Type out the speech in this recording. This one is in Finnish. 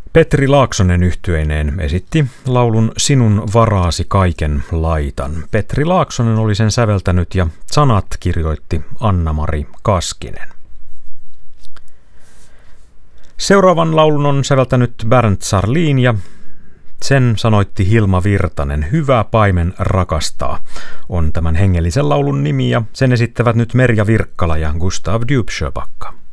Petri Laaksonen yhtyeineen esitti laulun Sinun varaasi kaiken laitan. Petri Laaksonen oli sen säveltänyt ja sanat kirjoitti Anna-Mari Kaskinen. Seuraavan laulun on säveltänyt Bernd Sarlin ja sen sanoitti Hilma Virtanen. Hyvä paimen rakastaa on tämän hengellisen laulun nimi ja sen esittävät nyt Merja Virkkala ja Gustav Dybsjöbacka.